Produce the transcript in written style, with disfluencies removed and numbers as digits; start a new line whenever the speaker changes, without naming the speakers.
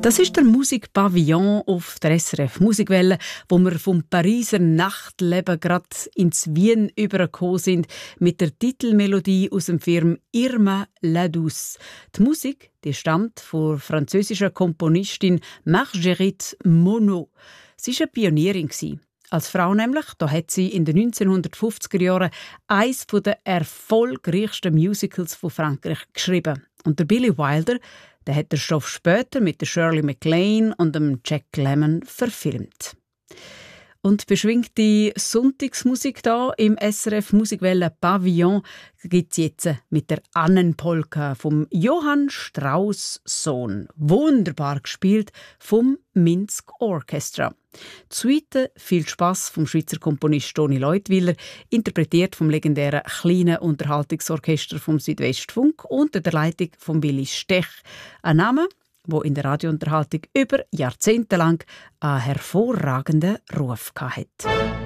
Das ist der Musikpavillon auf der SRF Musikwelle, wo wir vom Pariser Nachtleben gerade ins Wien übergekommen sind mit der Titelmelodie aus dem Film Irma la Douce. Die Musik, die stammt von der französischen Komponistin Marguerite Monod. Sie war eine Pionierin. Als Frau nämlich, da hat sie in den 1950er Jahren eines der erfolgreichsten Musicals von Frankreich geschrieben. Und der Billy Wilder, der hat den Stoff später mit der Shirley MacLaine und dem Jack Lemmon verfilmt. Und beschwingte Sonntagsmusik da im SRF Musikwelle Pavillon gibt es jetzt mit der Annenpolka vom Johann Strauss Sohn. Wunderbar gespielt vom Minsk Orchestra. Die Suite «Viel Spass» vom Schweizer Komponist Toni Leutwiler, interpretiert vom legendären kleinen Unterhaltungsorchester vom Südwestfunk unter der Leitung von Willi Stech. Ein Name, der in der Radiounterhaltung über Jahrzehnte lang einen hervorragenden Ruf hatte.